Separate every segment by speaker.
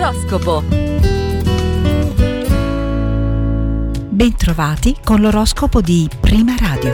Speaker 1: L'oroscopo.
Speaker 2: Bentrovati con l'oroscopo di Prima Radio.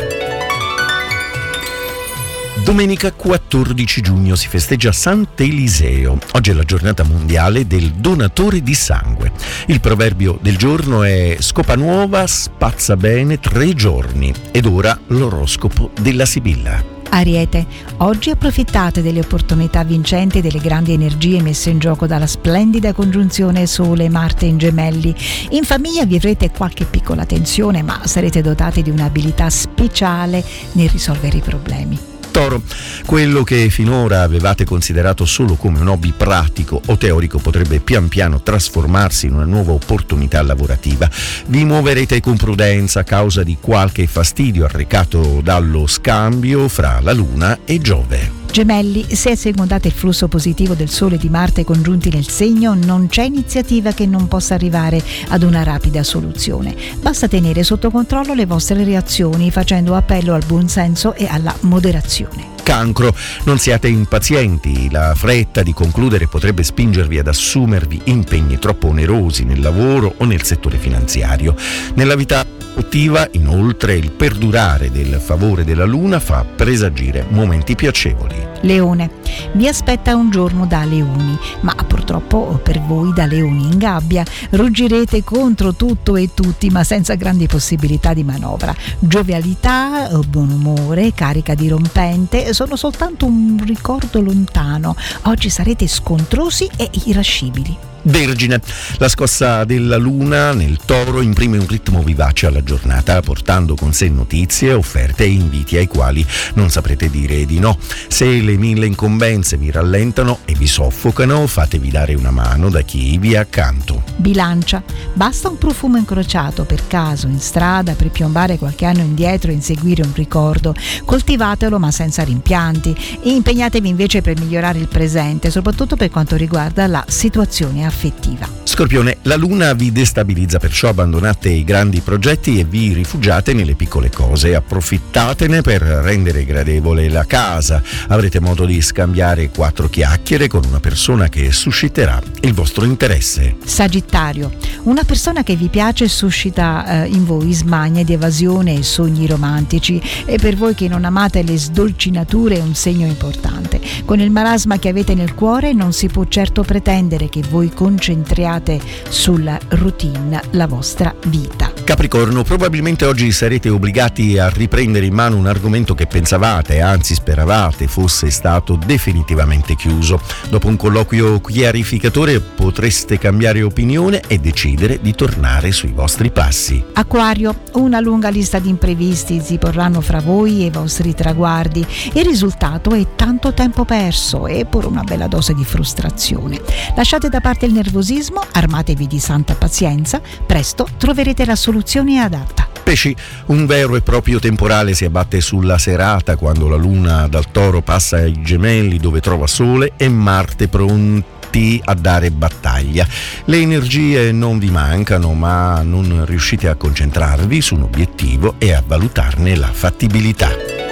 Speaker 3: Domenica 14 giugno si festeggia Sant'Eliseo. Oggi è la giornata mondiale del donatore di sangue. Il proverbio del giorno è: scopa nuova, spazza bene 3 giorni. Ed ora l'oroscopo della Sibilla.
Speaker 2: Ariete, oggi approfittate delle opportunità vincenti e delle grandi energie messe in gioco dalla splendida congiunzione Sole-Marte in Gemelli. In famiglia vivrete qualche piccola tensione, ma sarete dotati di un'abilità speciale nel risolvere i problemi.
Speaker 3: Toro, quello che finora avevate considerato solo come un hobby pratico o teorico potrebbe pian piano trasformarsi in una nuova opportunità lavorativa. Vi muoverete con prudenza a causa di qualche fastidio arrecato dallo scambio fra la Luna e Giove.
Speaker 2: Gemelli, se assecondate il flusso positivo del Sole e di Marte congiunti nel segno, non c'è iniziativa che non possa arrivare ad una rapida soluzione. Basta tenere sotto controllo le vostre reazioni facendo appello al buonsenso e alla moderazione.
Speaker 3: Cancro, non siate impazienti, la fretta di concludere potrebbe spingervi ad assumervi impegni troppo onerosi nel lavoro o nel settore finanziario. Nella vita attiva, inoltre, il perdurare del favore della Luna fa presagire momenti piacevoli.
Speaker 2: Leone, vi aspetta un giorno da leoni, ma purtroppo per voi da leoni in gabbia. Ruggirete contro tutto e tutti, ma senza grandi possibilità di manovra. Giovialità, buon umore, carica dirompente sono soltanto un ricordo lontano. Oggi sarete scontrosi e irascibili.
Speaker 3: Vergine, la scossa della Luna nel Toro imprime un ritmo vivace alla giornata, portando con sé notizie, offerte e inviti ai quali non saprete dire di no. Se le 1000 incombenze vi rallentano e vi soffocano, fatevi dare una mano da chi vi è accanto.
Speaker 2: Bilancia, basta un profumo incrociato per caso in strada per piombare qualche anno indietro e inseguire un ricordo. Coltivatelo ma senza rimpianti e impegnatevi invece per migliorare il presente, soprattutto per quanto riguarda la situazione affettiva.
Speaker 3: Scorpione, la Luna vi destabilizza, perciò abbandonate i grandi progetti e vi rifugiate nelle piccole cose. Approfittatene per rendere gradevole la casa. Avrete modo di scambiare 4 chiacchiere con una persona che susciterà il vostro interesse.
Speaker 2: Sagittario, una persona che vi piace suscita in voi smanie di evasione e sogni romantici, e per voi che non amate le sdolcinature è un segno importante. Con il marasma che avete nel cuore non si può certo pretendere che voi concentriate sulla routine la vostra vita.
Speaker 3: Capricorno, probabilmente oggi sarete obbligati a riprendere in mano un argomento che pensavate, anzi speravate, fosse stato definitivamente chiuso. Dopo un colloquio chiarificatore potreste cambiare opinione e decidere di tornare sui vostri passi.
Speaker 2: Acquario, una lunga lista di imprevisti si porranno fra voi e i vostri traguardi. Il risultato è tanto tempo perso e pure una bella dose di frustrazione. Lasciate da parte il nervosismo, armatevi di santa pazienza, presto troverete la soluzione adatta.
Speaker 3: Pesci, un vero e proprio temporale si abbatte sulla serata quando la Luna dal Toro passa ai Gemelli, dove trova Sole e Marte pronti a dare battaglia. Le energie non vi mancano, ma non riuscite a concentrarvi su un obiettivo e a valutarne la fattibilità.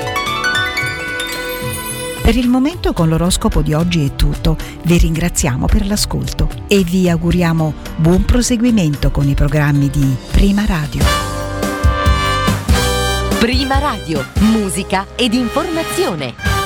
Speaker 2: Per il momento con l'oroscopo di oggi è tutto. Vi ringraziamo per l'ascolto e vi auguriamo buon proseguimento con i programmi di Prima Radio.
Speaker 1: Prima Radio, musica ed informazione.